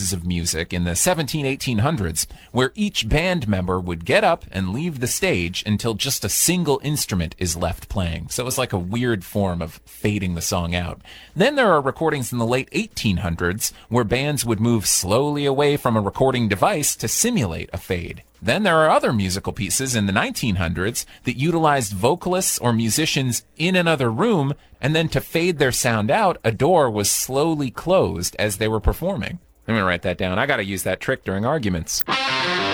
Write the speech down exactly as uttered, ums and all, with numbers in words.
pieces of music in the seventeen, eighteen hundreds where each band member would get up and leave the stage until just a single instrument is left playing. So it was like a weird form of fading the song out. Then there are recordings in the late eighteen hundreds where bands would move slowly away from a recording device to simulate a fade. Then there are other musical pieces in the nineteen hundreds that utilized vocalists or musicians in another room, and then to fade their sound out, a door was slowly closed as they were performing. I'm going to write that down. I got to use that trick during arguments.